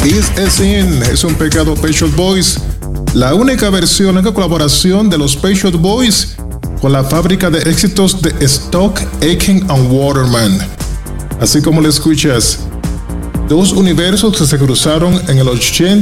Is a Sin, es un pecado, Pet Shop Boys. La única versión, la única colaboración de los Pet Shop Boys con la fábrica de éxitos de Stock, Aitken and Waterman. Así como lo escuchas, dos universos que se cruzaron en el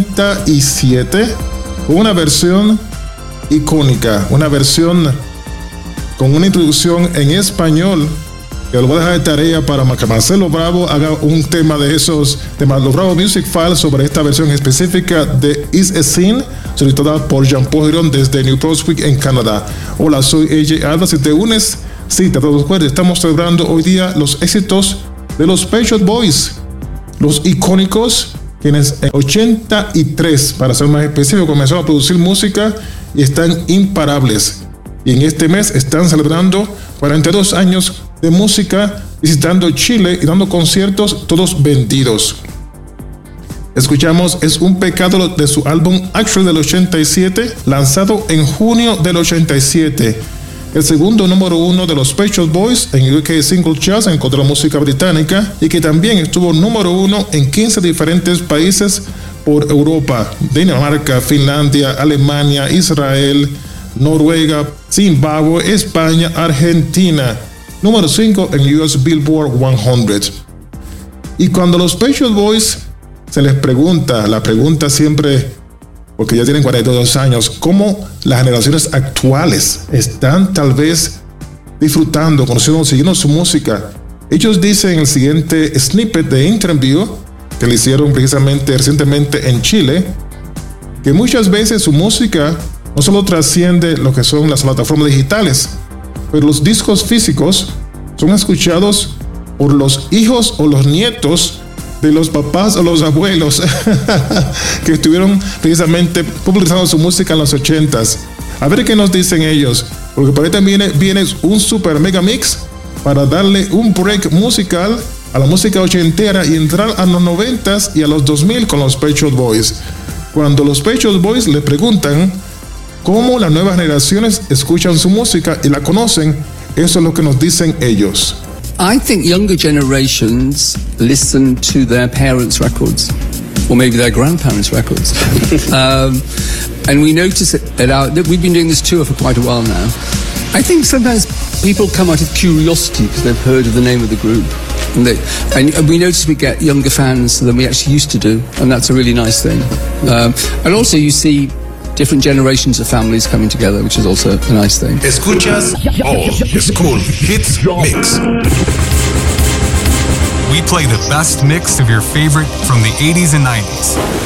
87 con una versión icónica, una versión con una introducción en español que lo voy a dejar de tarea para que Marcelo Bravo haga un tema de esos temas, los Bravo Music Files, sobre esta versión específica de Is a Sin, solicitada por Jean-Paul Girón desde New Brunswick en Canadá. Hola, soy AJ Alba. Si te unes, sí, te recuerdo, estamos celebrando hoy día los éxitos de los Pet Shop Boys, los icónicos, quienes en 83, para ser más específico, comenzaron a producir música y están imparables. Y en este mes están celebrando 42 años de música, visitando Chile y dando conciertos todos vendidos. Escuchamos Es un pecado de su álbum Actual del 87, lanzado en junio del 87. El segundo número 1 de los Pet Shop Boys en UK Single Charts en cuanto a la música británica, y que también estuvo número 1 en 15 diferentes países por Europa: Dinamarca, Finlandia, Alemania, Israel, Noruega, Zimbabue, España, Argentina. Número 5 en US Billboard 100. Y cuando los Pet Shop Boys se les pregunta, la pregunta siempre, porque ya tienen 42 años, cómo las generaciones actuales están tal vez disfrutando, conociendo, siguiendo su música. Ellos dicen en el siguiente snippet de interview que le hicieron precisamente recientemente en Chile, que muchas veces su música no solo trasciende lo que son las plataformas digitales, pero los discos físicos son escuchados por los hijos o los nietos de los papás o los abuelos que estuvieron precisamente popularizando su música en los 80s. A ver qué nos dicen ellos, porque por ahí también viene un super mega mix para darle un break musical a la música ochentera y entrar a los 90s y a los 2000 con los Pet Shop Boys. Cuando los Pet Shop Boys le preguntan cómo las nuevas generaciones escuchan su música y la conocen, eso es lo que nos dicen ellos. I think younger generations listen to their parents' records, or maybe their grandparents' records. And we notice it we've been doing this tour for quite a while now. I think sometimes people come out of curiosity because they've heard of the name of the group. And we notice we get younger fans than we actually used to do, and that's a really nice thing. And also you see different generations of families coming together, which is also a nice thing. Escuchas All School Hits Mix. We play the best mix of your favorite from the 80s and 90s.